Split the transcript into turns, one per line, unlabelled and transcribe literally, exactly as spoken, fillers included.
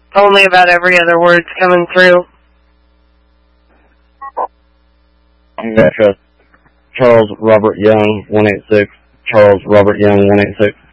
Only about every other word's coming through.
Gotcha. Charles Robert Young, one eight six. Charles Robert Young, one eight six.